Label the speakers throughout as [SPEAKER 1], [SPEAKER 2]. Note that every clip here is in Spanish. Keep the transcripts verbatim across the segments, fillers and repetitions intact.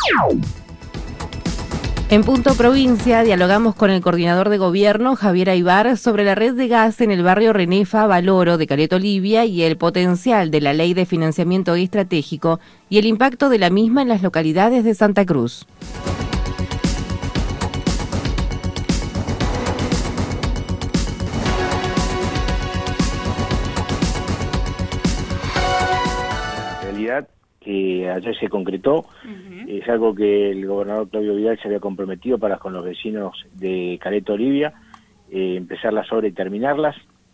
[SPEAKER 1] En Punto Provincia dialogamos con el coordinador de gobierno, Javier Aybar, sobre la red de gas en el barrio Renefa Valoro de Caleta Olivia y el potencial de la ley de financiamiento estratégico y el impacto de la misma en las localidades de Santa Cruz.
[SPEAKER 2] La realidad que ayer se concretó uh-huh. es algo que el gobernador Claudio Vidal se había comprometido para con los vecinos de Caleta Olivia, eh, empezar las obras y terminarlas.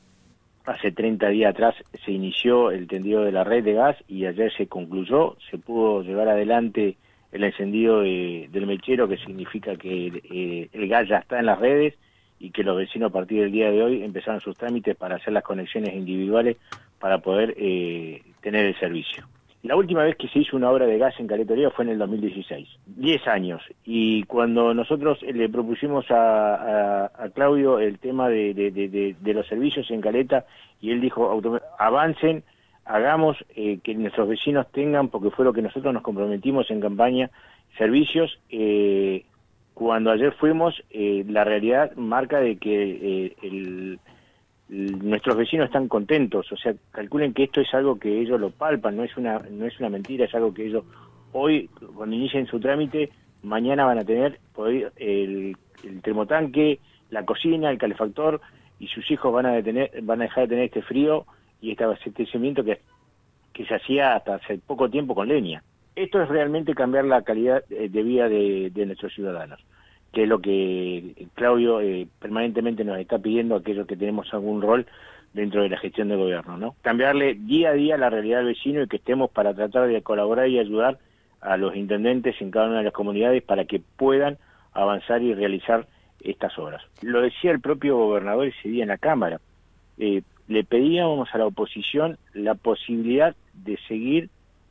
[SPEAKER 2] Hace treinta días atrás se inició el tendido de la red de gas y ayer se concluyó, se pudo llevar adelante el encendido de, del mechero, que significa que eh, el gas ya está en las redes y que los vecinos a partir del día de hoy empezaron sus trámites para hacer las conexiones individuales para poder eh, tener el servicio. La última vez que se hizo una obra de gas en Caleta Olivia fue en el dos mil dieciséis, diez años, y cuando nosotros le propusimos a, a, a Claudio el tema de, de, de, de los servicios en Caleta, y él dijo, avancen, hagamos eh, que nuestros vecinos tengan, porque fue lo que nosotros nos comprometimos en campaña, servicios. Eh, cuando ayer fuimos, eh, la realidad marca de que eh, el... nuestros vecinos están contentos, o sea, calculen que esto es algo que ellos lo palpan, no es una no es una mentira, es algo que ellos hoy, cuando inicien su trámite, mañana van a tener poder, el, el termotanque, la cocina, el calefactor, y sus hijos van a detener, van a dejar de tener este frío y este abastecimiento que, que se hacía hasta hace poco tiempo con leña. Esto es realmente cambiar la calidad de vida de, de nuestros ciudadanos, que es lo que Claudio eh, permanentemente nos está pidiendo a aquellos que tenemos algún rol dentro de la gestión de gobierno, ¿no? Cambiarle día a día la realidad del vecino y que estemos para tratar de colaborar y ayudar a los intendentes en cada una de las comunidades para que puedan avanzar y realizar estas obras. Lo decía el propio gobernador ese día en la Cámara, eh, le pedíamos a la oposición la posibilidad de seguir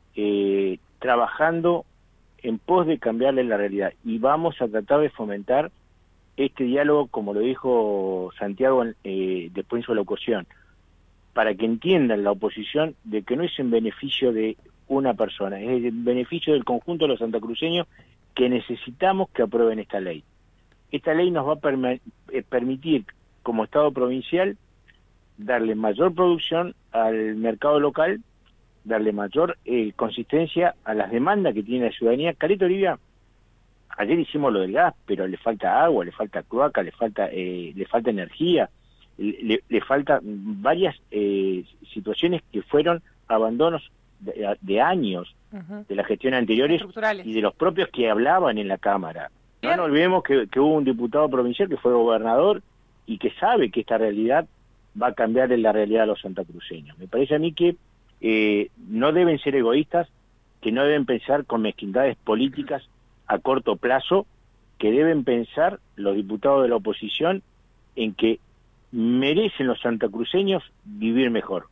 [SPEAKER 2] eh, trabajando en pos de cambiarle la realidad, y vamos a tratar de fomentar este diálogo, como lo dijo Santiago eh, después de su locución, para que entiendan la oposición de que no es en beneficio de una persona, es en beneficio del conjunto de los santacruceños, que necesitamos que aprueben esta ley. Esta ley nos va a perm- eh, permitir, como Estado provincial, darle mayor producción al mercado local, darle mayor eh, consistencia a las demandas que tiene la ciudadanía. Caleta Olivia, ayer hicimos lo del gas, pero le falta agua, le falta cloaca, le falta eh, le falta energía, le, le falta varias eh, situaciones que fueron abandonos de, de años uh-huh. de las gestiones anteriores y de los propios que hablaban en la Cámara. No nos olvidemos que, que hubo un diputado provincial que fue gobernador y que sabe que esta realidad va a cambiar en la realidad de los santacruceños. Me parece a mí que Eh, no deben ser egoístas, que no deben pensar con mezquindades políticas a corto plazo, que deben pensar los diputados de la oposición en que merecen los santacruceños vivir mejor.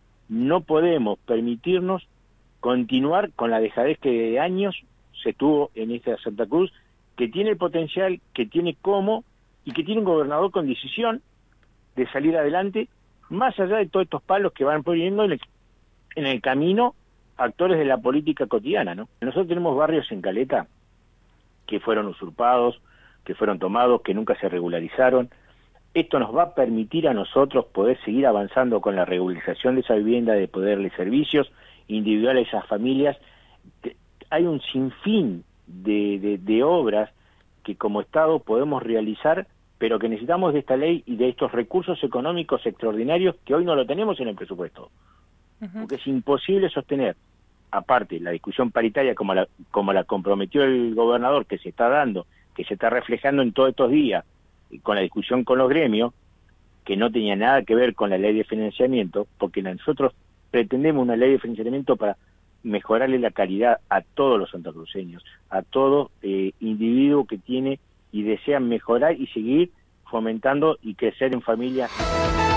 [SPEAKER 2] No podemos permitirnos continuar con la dejadez que de años se tuvo en esta Santa Cruz, que tiene el potencial, que tiene cómo, y que tiene un gobernador con decisión de salir adelante, más allá de todos estos palos que van poniendo en el en el camino actores de la política cotidiana, ¿no? Nosotros tenemos barrios en Caleta que fueron usurpados, que fueron tomados, que nunca se regularizaron. Esto nos va a permitir a nosotros poder seguir avanzando con la regularización de esa vivienda, de poder darle servicios individuales a esas familias. Hay un sinfín de, de, de obras que como Estado podemos realizar, pero que necesitamos de esta ley y de estos recursos económicos extraordinarios que hoy no lo tenemos en el presupuesto. Porque es imposible sostener, aparte, la discusión paritaria como la, como la comprometió el gobernador, que se está dando, que se está reflejando en todos estos días, con la discusión con los gremios, que no tenía nada que ver con la ley de financiamiento, porque nosotros pretendemos una ley de financiamiento para mejorarle la calidad a todos los santacruceños, a todo eh, individuo que tiene y desea mejorar y seguir fomentando y crecer en familia.